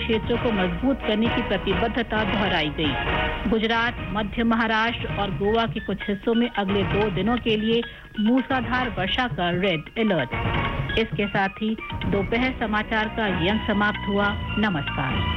क्षेत्रों को मजबूत करने की प्रतिबद्धता दोहराई गई। गुजरात, मध्य महाराष्ट्र और गोवा के कुछ हिस्सों में अगले 2 दिनों के लिए मूसलाधार वर्षा का रेड अलर्ट। इसके साथ ही दोपहर समाचार का ये अंक समाप्त हुआ। नमस्कार।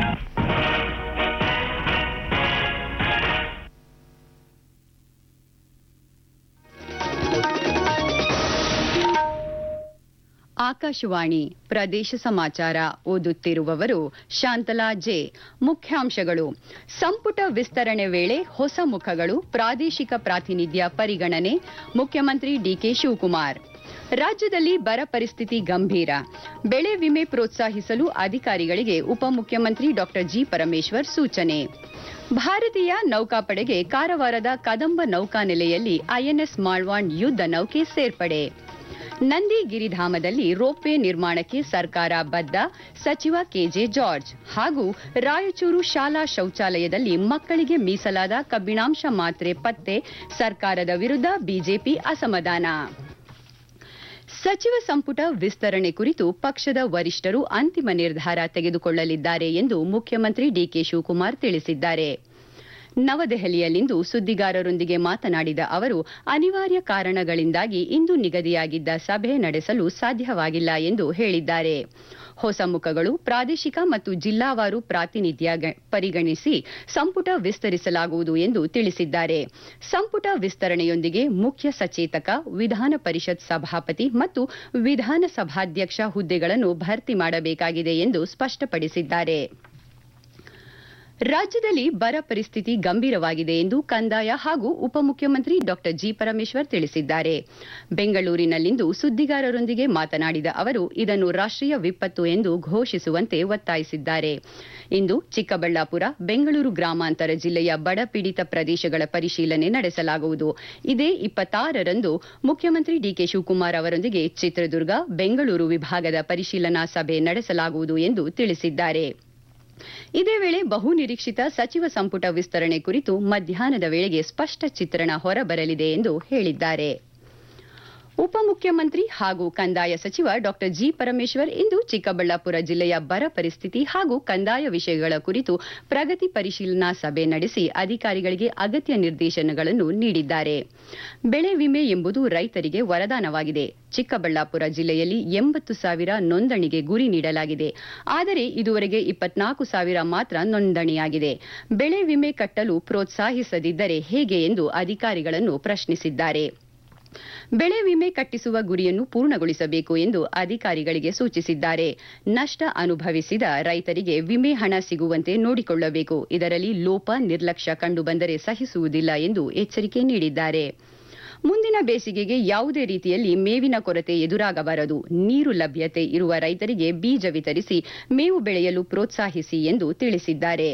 ಆಕಾಶವಾಣಿ ಪ್ರದೇಶ ಸಮಾಚಾರ ಓದುತ್ತಿರುವವರು ಶಾಂತಲಾ ಜೆ. ಮುಖ್ಯಾಂಶಗಳು: ಸಂಪುಟ ವಿಸ್ತರಣೆ ವೇಳೆ ಹೊಸ ಮುಖಗಳು, ಪ್ರಾದೇಶಿಕ ಪ್ರಾತಿನಿಧ್ಯ ಪರಿಗಣನೆ, ಮುಖ್ಯಮಂತ್ರಿ ಡಿಕೆ ಶಿವಕುಮಾರ್. ರಾಜ್ಯದಲ್ಲಿ ಬರ ಪರಿಸ್ಥಿತಿ ಗಂಭೀರ, ಬೆಳೆ ವಿಮೆ ಪ್ರೋತ್ಸಾಹಿಸಲು ಅಧಿಕಾರಿಗಳಿಗೆ ಉಪಮುಖ್ಯಮಂತ್ರಿ ಡಾ ಜಿ. ಪರಮೇಶ್ವರ್ ಸೂಚನೆ. ಭಾರತೀಯ ನೌಕಾಪಡೆಗೆ ಕಾರವಾರದ ಕದಂಬ ನೌಕಾನೆಲೆಯಲ್ಲಿ ಐಎನ್ಎಸ್ ಮಾಳ್ವಾಂಡ್ ಯುದ್ಧ ನೌಕೆ ಸೇರ್ಪಡೆ. ನಂದಿ ಗಿರಿಧಾಮದಲ್ಲಿ ರೋಪ್ವೇ ನಿರ್ಮಾಣಕ್ಕೆ ಸರ್ಕಾರ ಬದ್ಧ, ಸಚಿವ ಕೆಜೆ ಜಾರ್ಜ್. ಹಾಗೂ ರಾಯಚೂರು ಶಾಲಾ ಶೌಚಾಲಯದಲ್ಲಿ ಮಕ್ಕಳಿಗೆ ಮೀಸಲಾದ ಕಬ್ಬಿಣಾಂಶ ಮಾತ್ರೆ ಪತ್ತೆ, ಸರ್ಕಾರದ ವಿರುದ್ಧ ಬಿಜೆಪಿ ಅಸಮಾಧಾನ. ಸಚಿವ ಸಂಪುಟ ವಿಸ್ತರಣೆ ಕುರಿತು ಪಕ್ಷದ ವರಿಷ್ಠರು ಅಂತಿಮ ನಿರ್ಧಾರ ತೆಗೆದುಕೊಳ್ಳಲಿದ್ದಾರೆ ಎಂದು ಮುಖ್ಯಮಂತ್ರಿ ಡಿಕೆ ಶಿವಕುಮಾರ್ ತಿಳಿಸಿದ್ದಾರೆ. ನವದೆಹಲಿಯಲ್ಲಿಂದು ಸುದ್ದಿಗಾರರೊಂದಿಗೆ ಮಾತನಾಡಿದ ಅವರು, ಅನಿವಾರ್ಯ ಕಾರಣಗಳಿಂದಾಗಿ ಇಂದು ನಿಗದಿಯಾಗಿದ್ದ ಸಭೆ ನಡೆಸಲು ಸಾಧ್ಯವಾಗಿಲ್ಲ ಎಂದು ಹೇಳಿದ್ದಾರೆ. ಹೊಸ ಮುಖಗಳು, ಪ್ರಾದೇಶಿಕ ಮತ್ತು ಜಿಲ್ಲಾವಾರು ಪ್ರಾತಿನಿಧ್ಯ ಪರಿಗಣಿಸಿ ಸಂಪುಟ ವಿಸ್ತರಿಸಲಾಗುವುದು ಎಂದು ತಿಳಿಸಿದ್ದಾರೆ. ಸಂಪುಟ ವಿಸ್ತರಣೆಯೊಂದಿಗೆ ಮುಖ್ಯ ಸಚೇತಕ, ವಿಧಾನ ಪರಿಷತ್ ಸಭಾಪತಿ ಮತ್ತು ವಿಧಾನಸಭಾಧ್ಯಕ್ಷ ಹುದ್ದೆಗಳನ್ನು ಭರ್ತಿ ಮಾಡಬೇಕಾಗಿದೆ ಎಂದು ಸ್ಪಷ್ಟಪಡಿಸಿದ್ದಾರೆ. ರಾಜ್ಯದಲ್ಲಿ ಬರ ಪರಿಸ್ಥಿತಿ ಗಂಭೀರವಾಗಿದೆ ಎಂದು ಕಂದಾಯ ಹಾಗೂ ಉಪಮುಖ್ಯಮಂತ್ರಿ ಡಾ ಜಿ. ಪರಮೇಶ್ವರ್ ತಿಳಿಸಿದ್ದಾರೆ. ಬೆಂಗಳೂರಿನಲ್ಲಿಂದು ಸುದ್ದಿಗಾರರೊಂದಿಗೆ ಮಾತನಾಡಿದ ಅವರು, ಇದನ್ನು ರಾಷ್ಟ್ರೀಯ ವಿಪತ್ತು ಎಂದು ಘೋಷಿಸುವಂತೆ ಒತ್ತಾಯಿಸಿದ್ದಾರೆ. ಇಂದು ಚಿಕ್ಕಬಳ್ಳಾಪುರ, ಬೆಂಗಳೂರು ಗ್ರಾಮಾಂತರ ಜಿಲ್ಲೆಯ ಬಡ ಪೀಡಿತ ಪ್ರದೇಶಗಳ ಪರಿಶೀಲನೆ ನಡೆಸಲಾಗುವುದು. ಇದೇ 26ರಂದು ಮುಖ್ಯಮಂತ್ರಿ ಡಿಕೆ ಶಿವಕುಮಾರ್ ಅವರೊಂದಿಗೆ ಚಿತ್ರದುರ್ಗ, ಬೆಂಗಳೂರು ವಿಭಾಗದ ಪರಿಶೀಲನಾ ಸಭೆ ನಡೆಸಲಾಗುವುದು ಎಂದು ತಿಳಿಸಿದ್ದಾರೆ. ಇದೇ ವೇಳೆ ಬಹುನಿರೀಕ್ಷಿತ ಸಚಿವ ಸಂಪುಟ ವಿಸ್ತರಣೆ ಕುರಿತು ಮಧ್ಯಾಹ್ನದ ವೇಳೆಗೆ ಸ್ಪಷ್ಟ ಚಿತ್ರಣ ಹೊರಬರಲಿದೆ ಎಂದು ಹೇಳಿದ್ದಾರೆ. ಉಪಮುಖ್ಯಮಂತ್ರಿ ಹಾಗೂ ಕಂದಾಯ ಸಚಿವ ಡಾ ಜಿ. ಪರಮೇಶ್ವರ್ ಇಂದು ಚಿಕ್ಕಬಳ್ಳಾಪುರ ಜಿಲ್ಲೆಯ ಬರ ಪರಿಸ್ಥಿತಿ ಹಾಗೂ ಕಂದಾಯ ವಿಷಯಗಳ ಕುರಿತು ಪ್ರಗತಿ ಪರಿಶೀಲನಾ ಸಭೆ ನಡೆಸಿ ಅಧಿಕಾರಿಗಳಿಗೆ ಅಗತ್ಯ ನಿರ್ದೇಶನಗಳನ್ನು ನೀಡಿದ್ದಾರೆ. ಬೆಳೆ ವಿಮೆ ಎಂಬುದು ರೈತರಿಗೆ ವರದಾನವಾಗಿದೆ. ಚಿಕ್ಕಬಳ್ಳಾಪುರ ಜಿಲ್ಲೆಯಲ್ಲಿ 80,000 ನೋಂದಣಿಗೆ ಗುರಿ ನೀಡಲಾಗಿದೆ. ಆದರೆ ಇದುವರೆಗೆ 24,000 ಮಾತ್ರ ನೋಂದಣಿಯಾಗಿದೆ. ಬೆಳೆ ವಿಮೆ ಕಟ್ಟಲು ಪ್ರೋತ್ಸಾಹಿಸದಿದ್ದರೆ ಹೇಗೆ ಎಂದು ಅಧಿಕಾರಿಗಳನ್ನು ಪ್ರಶ್ನಿಸಿದ್ದಾರೆ. ಬೆಳೆ ವಿಮೆ ಕಟ್ಟಿಸುವ ಗುರಿಯನ್ನು ಪೂರ್ಣಗೊಳಿಸಬೇಕು ಎಂದು ಅಧಿಕಾರಿಗಳಿಗೆ ಸೂಚಿಸಿದ್ದಾರೆ. ನಷ್ಟ ಅನುಭವಿಸಿದ ರೈತರಿಗೆ ವಿಮೆ ಹಣ ಸಿಗುವಂತೆ ನೋಡಿಕೊಳ್ಳಬೇಕು. ಇದರಲ್ಲಿ ಲೋಪ, ನಿರ್ಲಕ್ಷ್ಯ ಕಂಡುಬಂದರೆ ಸಹಿಸುವುದಿಲ್ಲ ಎಂದು ಎಚ್ಚರಿಕೆ ನೀಡಿದ್ದಾರೆ. ಮುಂದಿನ ಬೇಸಿಗೆಗೆ ಯಾವುದೇ ರೀತಿಯಲ್ಲಿ ಮೇವಿನ ಕೊರತೆ ಎದುರಾಗಬಾರದು. ನೀರು ಲಭ್ಯತೆ ಇರುವ ರೈತರಿಗೆ ಬೀಜ ವಿತರಿಸಿ ಮೇವು ಬೆಳೆಯಲು ಪ್ರೋತ್ಸಾಹಿಸಿ ಎಂದು ತಿಳಿಸಿದ್ದಾರೆ.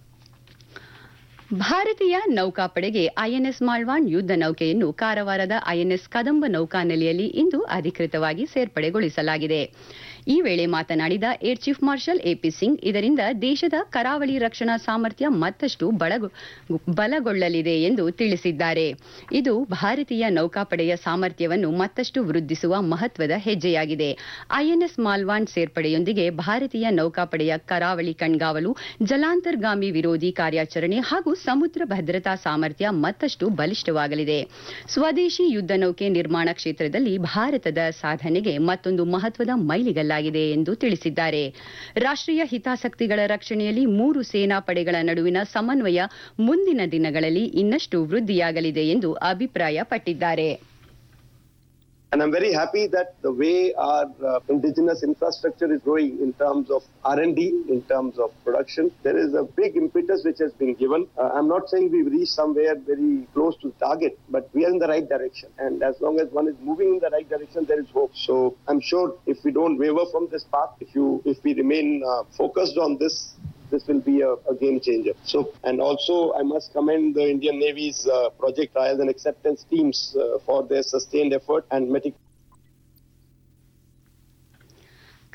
ಭಾರತೀಯ ನೌಕಾಪಡೆಗೆ ಐಎನ್ಎಸ್ ಮಾಳ್ವಾಂಡ್ ಯುದ್ಧ ನೌಕೆಯನ್ನು ಕಾರವಾರದ ಐಎನ್ಎಸ್ ಕದಂಬ ನೌಕಾನೆಲೆಯಲ್ಲಿ ಇಂದು ಅಧಿಕೃತವಾಗಿ ಸೇರ್ಪಡೆಗೊಳಿಸಲಾಗಿದೆ. ಈ ವೇಳೆ ಮಾತನಾಡಿದ air chief marshal AP Singh, ಇದರಿಂದ ದೇಶದ ಕರಾವಳಿ ರಕ್ಷಣಾ ಸಾಮರ್ಥ್ಯ ಮತ್ತಷ್ಟು ಬಲಗೊಳ್ಳಲಿದೆ ಎಂದು ತಿಳಿಸಿದ್ದಾರೆ. ಇದು ಭಾರತೀಯ ನೌಕಾಪಡೆಯ ಸಾಮರ್ಥ್ಯವನ್ನು ಮತ್ತಷ್ಟು ವೃದ್ಧಿಸುವ ಮಹತ್ವದ ಹೆಜ್ಜೆಯಾಗಿದೆ. ಐಎನ್ಎಸ್ ಮಾಲ್ವಾಂಡ್ ಸೇರ್ಪಡೆಯೊಂದಿಗೆ ಭಾರತೀಯ ನೌಕಾಪಡೆಯ ಕರಾವಳಿ ಕಣ್ಗಾವಲು, ಜಲಾಂತರ್ಗಾಮಿ ವಿರೋಧಿ ಕಾರ್ಯಾಚರಣೆ ಹಾಗೂ ಸಮುದ್ರ ಭದ್ರತಾ ಸಾಮರ್ಥ್ಯ ಮತ್ತಷ್ಟು ಬಲಿಷ್ಠವಾಗಲಿದೆ. ಸ್ವದೇಶಿ ಯುದ್ಧ ನೌಕೆ ನಿರ್ಮಾಣ ಕ್ಷೇತ್ರದಲ್ಲಿ ಭಾರತದ ಸಾಧನೆಗೆ ಮತ್ತೊಂದು ಮಹತ್ವದ ಮೈಲಿಗಲ್ಲಾಗಿದೆ ಎಂದು ತಿಳಿಸಿದ್ದಾರೆ. ರಾಷ್ಟ್ರೀಯ ಹಿತಾಸಕ್ತಿಗಳ ರಕ್ಷಣೆಯಲ್ಲಿ 3 ಸೇನಾ ಪಡೆಗಳ ನಡುವಿನ ಸಮನ್ವಯ ಮುಂದಿನ ದಿನಗಳಲ್ಲಿ ಇನ್ನಷ್ಟು ವೃದ್ಧಿಯಾಗಲಿದೆ ಎಂದು ಅಭಿಪ್ರಾಯಪಟ್ಟಿದ್ದಾರೆ. And I'm very happy that the way our indigenous infrastructure is growing in terms of R&D, in terms of production, there is a big impetus which has been given. I'm not saying we've reached somewhere very close to target, but we are in the right direction. And as long as one is moving in the right direction, there is hope. So I'm sure if we don't waver from this path, if we remain focused on this will be a game changer. So, and also I must commend the Indian Navy's project trials and acceptance teams for their sustained effort and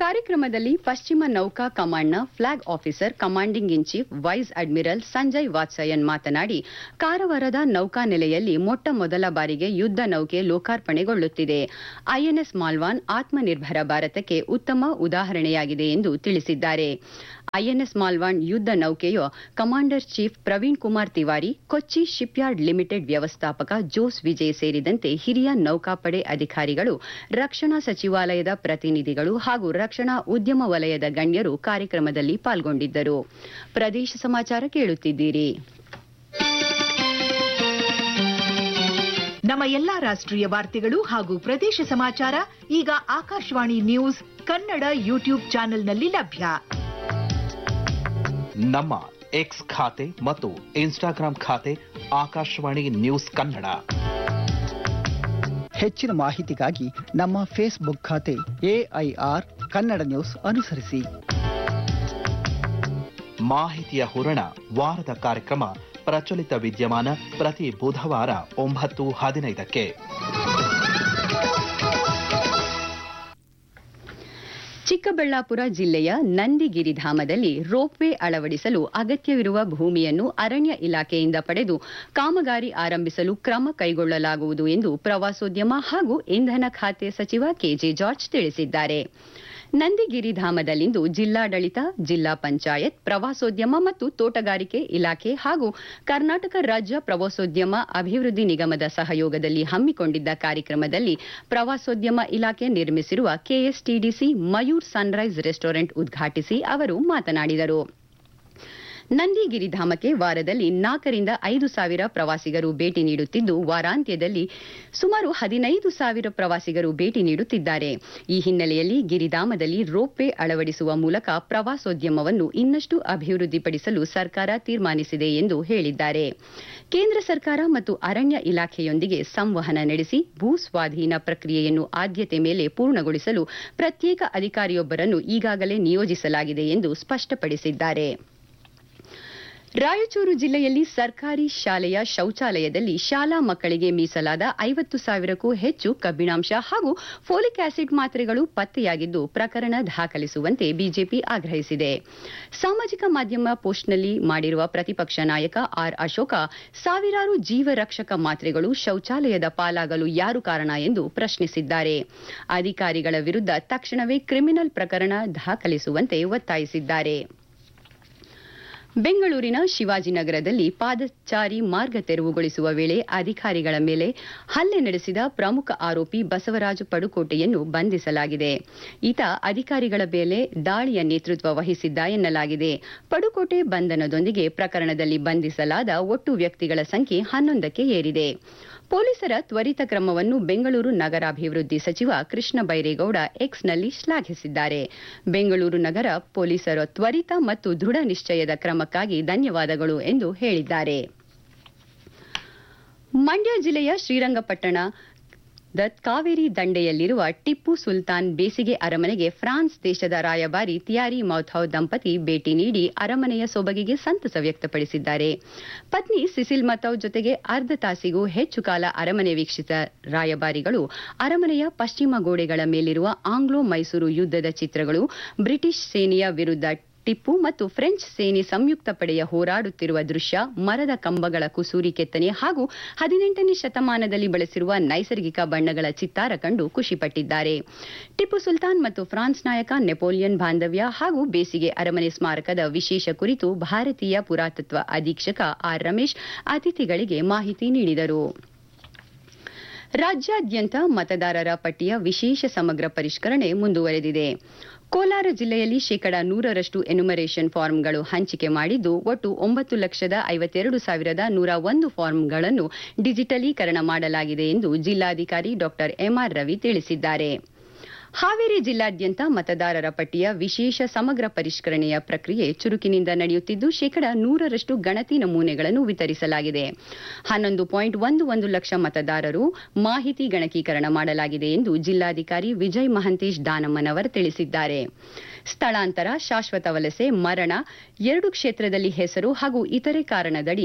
ಕಾರ್ಯಕ್ರಮದಲ್ಲಿ ಪಶ್ಚಿಮ ನೌಕಾ ಕಮಾಂಡ್ನ flag officer commanding in chief wise admiral Sanjay Vatsayan ಮಾತನಾಡಿ, ಕಾರವಾರದ ನೌಕಾನೆಲೆಯಲ್ಲಿ ಮೊಟ್ಟ ಮೊದಲ ಬಾರಿಗೆ ಯುದ್ಧ ನೌಕೆ ಲೋಕಾರ್ಪಣೆಗೊಳ್ಳುತ್ತಿದೆ. ಐಎನ್ಎಸ್ ಮಾಲ್ವಾನ್ ಆತ್ಮನಿರ್ಭರ ಭಾರತಕ್ಕೆ ಉತ್ತಮ ಉದಾಹರಣೆಯಾಗಿದೆ ಎಂದು ತಿಳಿಸಿದ್ದಾರೆ. ಐಎನ್ಎಸ್ ಮಾಲ್ವಾನ್ ಯುದ್ಧ ನೌಕೆಯ ಕಮಾಂಡರ್ ಚೀಫ್ ಪ್ರವೀಣ್ ಕುಮಾರ್ ತಿವಾರಿ, ಕೊಚ್ಚಿ ಶಿಪ್ಯಾರ್ಡ್ ಲಿಮಿಟೆಡ್ ವ್ಯವಸ್ಥಾಪಕ ಜೋಸ್ ವಿಜಯ್ ಸೇರಿದಂತೆ ಹಿರಿಯ ನೌಕಾಪಡೆ ಅಧಿಕಾರಿಗಳು, ರಕ್ಷಣಾ ಸಚಿವಾಲಯದ ಪ್ರತಿನಿಧಿಗಳು ಹಾಗೂ ರಕ್ಷಣಾ ಉದ್ಯಮ ವಲಯದ ಗಣ್ಯರು ಕಾರ್ಯಕ್ರಮದಲ್ಲಿ ಪಾಲ್ಗೊಂಡಿದ್ದರು. ಪ್ರದೇಶ ಸಮಾಚಾರ ಕೇಳುತ್ತಿದ್ದೀರಿ. ನಮ್ಮ ಎಲ್ಲಾ ರಾಷ್ಟ್ರೀಯ ವಾರ್ತೆಗಳು ಹಾಗೂ ಪ್ರದೇಶ ಸಮಾಚಾರ ಈಗ ಆಕಾಶವಾಣಿ ನ್ಯೂಸ್ ಕನ್ನಡ ಯೂಟ್ಯೂಬ್ ಚಾನೆಲ್ನಲ್ಲಿ ಲಭ್ಯ. ನಮ್ಮ ಎಕ್ಸ್ ಖಾತೆ ಮತ್ತು ಇನ್ಸ್ಟಾಗ್ರಾಂ ಖಾತೆ ಆಕಾಶವಾಣಿ ನ್ಯೂಸ್ ಕನ್ನಡ. ಹೆಚ್ಚಿನ ಮಾಹಿತಿಗಾಗಿ ನಮ್ಮ ಫೇಸ್ಬುಕ್ ಖಾತೆ AIR ಕನ್ನಡ ನ್ಯೂಸ್ ಅನುಸರಿಸಿ. ಮಾಹಿತಿಯ ಹೂರಣ ವಾರದ ಕಾರ್ಯಕ್ರಮ ಪ್ರಚಲಿತ ವಿದ್ಯಮಾನ ಪ್ರತಿ ಬುಧವಾರ 9:15ಕ್ಕೆ. ಚಿಕ್ಕಬಳ್ಳಾಪುರ ಜಿಲ್ಲೆಯ ನಂದಿಗಿರಿಧಾಮದಲ್ಲಿ ರೋಪ್ವೇ ಅಳವಡಿಸಲು ಅಗತ್ಯವಿರುವ ಭೂಮಿಯನ್ನು ಅರಣ್ಯ ಇಲಾಖೆಯಿಂದ ಪಡೆದು ಕಾಮಗಾರಿ ಆರಂಭಿಸಲು ಕ್ರಮ ಕೈಗೊಳ್ಳಲಾಗುವುದು ಎಂದು ಪ್ರವಾಸೋದ್ಯಮ ಹಾಗೂ ಇಂಧನ ಖಾತೆ ಸಚಿವ ಕೆಜೆ ಜಾರ್ಜ್ ತಿಳಿಸಿದ್ದಾರೆ. ನಂದಿಗಿರಿಧಾಮದಲ್ಲಿಂದು ಜಿಲ್ಲಾಡಳಿತ, ಜಿಲ್ಲಾ ಪಂಚಾಯತ್, ಪ್ರವಾಸೋದ್ಯಮ ಮತ್ತು ತೋಟಗಾರಿಕೆ ಇಲಾಖೆ ಹಾಗೂ ಕರ್ನಾಟಕ ರಾಜ್ಯ ಪ್ರವಾಸೋದ್ಯಮ ಅಭಿವೃದ್ಧಿ ನಿಗಮದ ಸಹಯೋಗದಲ್ಲಿ ಹಮ್ಮಿಕೊಂಡಿದ್ದ ಕಾರ್ಯಕ್ರಮದಲ್ಲಿ ಪ್ರವಾಸೋದ್ಯಮ ಇಲಾಖೆ ನಿರ್ಮಿಸಿರುವ ಕೆಎಸ್ಟಿಡಿಸಿ ಮಯೂರ್ ಸನ್ರೈಸ್ ರೆಸ್ಟೋರೆಂಟ್ ಉದ್ಘಾಟಿಸಿ ಅವರು ಮಾತನಾಡಿದರು. ನಂದಿಗಿರಿಧಾಮಕ್ಕೆ ವಾರದಲ್ಲಿ 4ರಿಂದ 5,000 ಪ್ರವಾಸಿಗರು ಭೇಟಿ ನೀಡುತ್ತಿದ್ದು, ವಾರಾಂತ್ಯದಲ್ಲಿ ಸುಮಾರು 15,000 ಪ್ರವಾಸಿಗರು ಭೇಟಿ ನೀಡುತ್ತಿದ್ದಾರೆ. ಈ ಹಿನ್ನೆಲೆಯಲ್ಲಿ ಗಿರಿಧಾಮದಲ್ಲಿ ರೋಪ್ವೇ ಅಳವಡಿಸುವ ಮೂಲಕ ಪ್ರವಾಸೋದ್ಯಮವನ್ನು ಇನ್ನಷ್ಟು ಅಭಿವೃದ್ಧಿಪಡಿಸಲು ಸರ್ಕಾರ ತೀರ್ಮಾನಿಸಿದೆ ಎಂದು ಹೇಳಿದ್ದಾರೆ. ಕೇಂದ್ರ ಸರ್ಕಾರ ಮತ್ತು ಅರಣ್ಯ ಇಲಾಖೆಯೊಂದಿಗೆ ಸಂವಹನ ನಡೆಸಿ ಭೂ ಸ್ವಾಧೀನ ಪ್ರಕ್ರಿಯೆಯನ್ನು ಆದ್ಯತೆ ಮೇಲೆ ಪೂರ್ಣಗೊಳಿಸಲು ಪ್ರತ್ಯೇಕ ಅಧಿಕಾರಿಯೊಬ್ಬರನ್ನು ಈಗಾಗಲೇ ನಿಯೋಜಿಸಲಾಗಿದೆ ಎಂದು ಸ್ಪಷ್ಟಪಡಿಸಿದ್ದಾರೆ. ರಾಯಚೂರು ಜಿಲ್ಲೆಯಲ್ಲಿ ಸರ್ಕಾರಿ ಶಾಲೆಯ ಶೌಚಾಲಯದಲ್ಲಿ ಶಾಲಾ ಮಕ್ಕಳಿಗೆ ಮೀಸಲಾದ 50,000ಕ್ಕೂ ಹೆಚ್ಚು ಕಬ್ಬಿಣಾಂಶ ಹಾಗೂ ಫೋಲಿಕ್ ಆಸಿಡ್ ಮಾತ್ರೆಗಳು ಪತ್ತೆಯಾಗಿದ್ದು, ಪ್ರಕರಣ ದಾಖಲಿಸುವಂತೆ ಬಿಜೆಪಿ ಆಗ್ರಹಿಸಿದೆ. ಸಾಮಾಜಿಕ ಮಾಧ್ಯಮ ಪೋಸ್ಟ್ನಲ್ಲಿ ಮಾಡಿರುವ ಪ್ರತಿಪಕ್ಷ ನಾಯಕ ಆರ್ ಅಶೋಕ, ಸಾವಿರಾರು ಜೀವರಕ್ಷಕ ಮಾತ್ರೆಗಳು ಶೌಚಾಲಯದ ಪಾಲಾಗಲು ಯಾರು ಕಾರಣ ಎಂದು ಪ್ರಶ್ನಿಸಿದ್ದಾರೆ. ಅಧಿಕಾರಿಗಳ ವಿರುದ್ಧ ತಕ್ಷಣವೇ ಕ್ರಿಮಿನಲ್ ಪ್ರಕರಣ ದಾಖಲಿಸುವಂತೆ ಒತ್ತಾಯಿಸಿದ್ದಾರೆ. ಬೆಂಗಳೂರಿನ ಶಿವಾಜಿನಗರದಲ್ಲಿ ಪಾದಚಾರಿ ಮಾರ್ಗ ತೆರವುಗೊಳಿಸುವ ವೇಳೆ ಅಧಿಕಾರಿಗಳ ಮೇಲೆ ಹಲ್ಲೆ ನಡೆಸಿದ ಪ್ರಮುಖ ಆರೋಪಿ ಬಸವರಾಜು ಪಡುಕೋಟೆಯನ್ನು ಬಂಧಿಸಲಾಗಿದೆ. ಈತ ಅಧಿಕಾರಿಗಳ ಮೇಲೆ ದಾಳಿಯ ನೇತೃತ್ವ ವಹಿಸಿದ್ದ ಎನ್ನಲಾಗಿದೆ. ಪಡುಕೋಟೆ ಬಂಧನದೊಂದಿಗೆ ಪ್ರಕರಣದಲ್ಲಿ ಬಂಧಿಸಲಾದ ಒಟ್ಟು ವ್ಯಕ್ತಿಗಳ ಸಂಖ್ಯೆ 11ಕ್ಕೆ ಏರಿದೆ. ಪೊಲೀಸರ ತ್ವರಿತ ಕ್ರಮವನ್ನು ಬೆಂಗಳೂರು ನಗರಾಭಿವೃದ್ಧಿ ಸಚಿವ ಕೃಷ್ಣ ಬೈರೇಗೌಡ ಎಕ್ಸ್ನಲ್ಲಿ ಶ್ಲಾಘಿಸಿದ್ದಾರೆ. ಬೆಂಗಳೂರು ನಗರ ಪೊಲೀಸರ ತ್ವರಿತ ಮತ್ತು ದೃಢ ನಿಶ್ಚಯದ ಕ್ರಮಕ್ಕಾಗಿ ಧನ್ಯವಾದಗಳು ಎಂದು ಹೇಳಿದ್ದಾರೆ. ಮಂಡ್ಯ ಜಿಲ್ಲೆಯ ಶ್ರೀರಂಗಪಟ್ಟಣದ ಕಾವೇರಿ ದಂಡೆಯಲ್ಲಿರುವ ಟಿಪ್ಪು ಸುಲ್ತಾನ್ ಬೇಸಿಗೆ ಅರಮನೆಗೆ ಫ್ರಾನ್ಸ್ ದೇಶದ ರಾಯಭಾರಿ ಥಿಯಾರಿ ಮೌಥೌ ದಂಪತಿ ಭೇಟಿ ನೀಡಿ ಅರಮನೆಯ ಸೊಬಗಿಗೆ ಸಂತಸ ವ್ಯಕ್ತಪಡಿಸಿದ್ದಾರೆ. ಪತ್ನಿ ಸಿಸಿಲ್ ಮಥೌ ಜೊತೆಗೆ ಅರ್ಧ ತಾಸಿಗೂ ಹೆಚ್ಚು ಕಾಲ ಅರಮನೆ ವೀಕ್ಷಿಸಿದ ರಾಯಭಾರಿಗಳು ಅರಮನೆಯ ಪಶ್ಚಿಮ ಗೋಡೆಗಳ ಮೇಲಿರುವ ಆಂಗ್ಲೋ ಮೈಸೂರು ಯುದ್ಧದ ಚಿತ್ರಗಳು, ಬ್ರಿಟಿಷ್ ಸೇನೆಯ ವಿರುದ್ಧ ಟಿಪ್ಪು ಮತ್ತು ಫ್ರೆಂಚ್ ಸೇನೆ ಸಂಯುಕ್ತ ಪಡೆಯ ಹೋರಾಡುತ್ತಿರುವ ದೃಶ್ಯ, ಮರದ ಕಂಬಗಳ ಕುಸೂರಿ ಕೆತ್ತನೆ ಹಾಗೂ 18ನೇ ಶತಮಾನದಲ್ಲಿ ಬಳಸಿರುವ ನೈಸರ್ಗಿಕ ಬಣ್ಣಗಳ ಚಿತ್ತಾರ ಕಂಡು ಖುಷಿಪಟ್ಟಿದ್ದಾರೆ. ಟಿಪ್ಪು ಸುಲ್ತಾನ್ ಮತ್ತು ಫ್ರಾನ್ಸ್ ನಾಯಕ ನೆಪೋಲಿಯನ್ ಬಾಂಧವ್ಯ ಹಾಗೂ ಬೇಸಿಗೆ ಅರಮನೆ ಸ್ಮಾರಕದ ವಿಶೇಷ ಕುರಿತು ಭಾರತೀಯ ಪುರಾತತ್ವ ಅಧೀಕ್ಷಕ ಆರ್ ರಮೇಶ್ ಅತಿಥಿಗಳಿಗೆ ಮಾಹಿತಿ ನೀಡಿದರು. ರಾಜ್ಯಾದ್ಯಂತ ಮತದಾರರ ಪಟ್ಟಿಯ ವಿಶೇಷ ಸಮಗ್ರ ಪರಿಷ್ಕರಣೆ ಮುಂದುವರೆದಿದೆ. ಕೋಲಾರ ಜಿಲ್ಲೆಯಲ್ಲಿ 100% ಎನ್ಯುಮರೇಷನ್ ಫಾರ್ಮ್ಗಳು ಹಂಚಿಕೆ ಮಾಡಿದ್ದು, ಒಟ್ಟು 9,52,101 ಫಾರ್ಮ್ಗಳನ್ನು ಡಿಜಿಟಲೀಕರಣ ಮಾಡಲಾಗಿದೆ ಎಂದು ಜಿಲ್ಲಾಧಿಕಾರಿ ಡಾ MR ರವಿ ತಿಳಿಸಿದ್ದಾರೆ. ಹಾವೇರಿ ಜಿಲ್ಲಾದ್ಯಂತ ಮತದಾರರ ಪಟ್ಟಿಯ ವಿಶೇಷ ಸಮಗ್ರ ಪರಿಷ್ಕರಣೆಯ ಪ್ರಕ್ರಿಯೆ ಚುರುಕಿನಿಂದ ನಡೆಯುತ್ತಿದ್ದು, 100% ಗಣತಿ ನಮೂನೆಗಳನ್ನು ವಿತರಿಸಲಾಗಿದೆ. 11.11 ಲಕ್ಷ ಮತದಾರರು ಮಾಹಿತಿ ಗಣಕೀಕರಣ ಮಾಡಲಾಗಿದೆ ಎಂದು ಜಿಲ್ಲಾಧಿಕಾರಿ ವಿಜಯ್ ಮಹಂತೇಶ್ ದಾನಮ್ಮನವರ್ ತಿಳಿಸಿದ್ದಾರೆ. ಸ್ಥಳಾಂತರ, ಶಾಶ್ವತ ವಲಸೆ, ಮರಣ, 2 ಕ್ಷೇತ್ರದಲ್ಲಿ ಹೆಸರು ಹಾಗೂ ಇತರೆ ಕಾರಣದಡಿ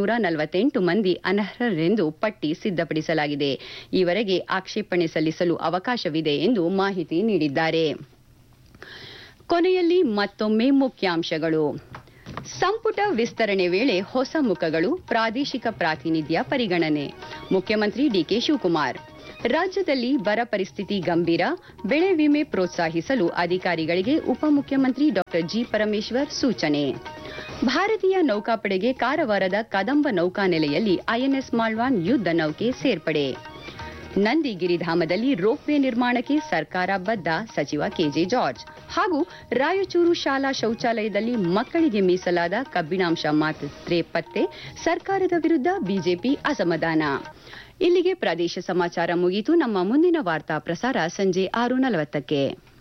33,848 ಮಂದಿ ಅನರ್ಹರೆಂದು ಪಟ್ಟಿ ಸಿದ್ಧಪಡಿಸಲಾಗಿದೆ. ಈವರೆಗೆ ಆಕ್ಷೇಪಣೆ ಸಲ್ಲಿಸಲು ಅವಕಾಶವಿದೆ ಎಂದು ಮಾಹಿತಿ ನೀಡಿದ್ದಾರೆ. ಕೊನೆಯಲ್ಲಿ ಮತ್ತೊಮ್ಮೆ ಮುಖ್ಯಾಂಶಗಳು. ಸಂಪುಟ ವಿಸ್ತರಣೆ ವೇಳೆ ಹೊಸ ಮುಖಗಳು, ಪ್ರಾದೇಶಿಕ ಪ್ರಾತಿನಿಧ್ಯ ಪರಿಗಣನೆ. ಮುಖ್ಯಮಂತ್ರಿ ಡಿಕೆ ಶಿವಕುಮಾರ್. ರಾಜ್ಯದಲ್ಲಿ ಬರ ಪರಿಸ್ಥಿತಿ ಗಂಭೀರ, ಬೆಳೆ ವಿಮೆ ಪ್ರೋತ್ಸಾಹಿಸಲು ಅಧಿಕಾರಿಗಳಿಗೆ ಉಪಮುಖ್ಯಮಂತ್ರಿ ಡಾ ಜಿ ಪರಮೇಶ್ವರ್ ಸೂಚನೆ. ಭಾರತೀಯ ನೌಕಾಪಡೆಗೆ ಕಾರವಾರದ ಕದಂಬ ನೌಕಾನೆಲೆಯಲ್ಲಿ ಐಎನ್ಎಸ್ ಮಾಲ್ವಾನ್ ಯುದ್ಧ ನೌಕೆ ಸೇರ್ಪಡೆ. ನಂದಿಗಿರಿಧಾಮದಲ್ಲಿ ರೋಪ್ವೇ ನಿರ್ಮಾಣಕ್ಕೆ ಸರ್ಕಾರ ಬದ್ಧ, ಸಚಿವ ಕೆಜೆ ಜಾರ್ಜ್. ಹಾಗೂ ರಾಯಚೂರು ಶಾಲಾ ಶೌಚಾಲಯದಲ್ಲಿ ಮಕ್ಕಳಿಗೆ ಮೀಸಲಾದ ಕಬ್ಬಿಣಾಂಶ ಮಾತ್ರೆ ಪತ್ತೆ, ಸರ್ಕಾರದ ವಿರುದ್ಧ ಬಿಜೆಪಿ ಅಸಮಾಧಾನ. ಇಲ್ಲಿಗೆ ಪ್ರದೇಶ ಸಮಾಚಾರ ಮುಗಿಯಿತು. ನಮ್ಮ ಮುಂದಿನ ವಾರ್ತಾ ಪ್ರಸಾರ ಸಂಜೆ 6:40ಕ್ಕೆ.